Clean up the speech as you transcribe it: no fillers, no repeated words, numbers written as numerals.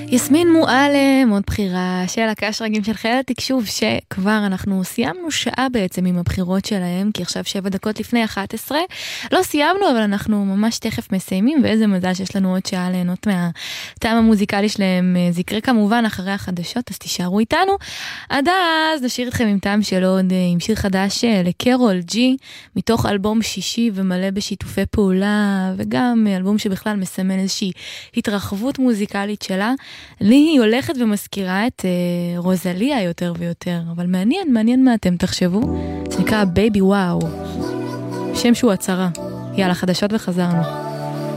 יסמין מועלם, עוד בחירה של הקש רגים של חיל התקשוב, שכבר אנחנו סיימנו שעה בעצם עם הבחירות שלהם, כי עכשיו 7 דקות לפני 11. לא סיימנו, אבל אנחנו ממש תכף מסיימים, ואיזה מזל שיש לנו עוד שעה ליהנות מהטעם המוזיקלי שלהם. זה יקרה כמובן אחרי החדשות, אז תישארו איתנו. עד אז נשאיר אתכם עם טעם של עוד, עם שיר חדש לקרול ג'י, מתוך אלבום שישי ומלא בשיתופי פעולה, וגם אלבום שבכלל מסמן איזושהי התרחבות מוזיקלית שלה. לי היא הולכת ומזכירה את רוזליה יותר ויותר, אבל מעניין מה אתם תחשבו. זה נקרא בייבי וואו, שם שהוא הצרה. יאללה, חדשות וחזרנו.